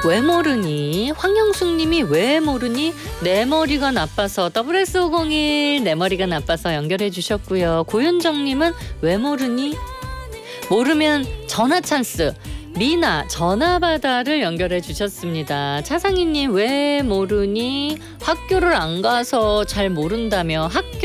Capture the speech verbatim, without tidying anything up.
왜 모르니? 황영숙님이 왜 모르니? 내 머리가 나빠서 더블 에스 오공일 내 머리가 나빠서 연결해 주셨고요. 고윤정님은 왜 모르니? 모르면 전화 찬스. 리나 전화받아를 연결해 주셨습니다. 차상희님 왜 모르니? 학교를 안 가서 잘 모른다며 학교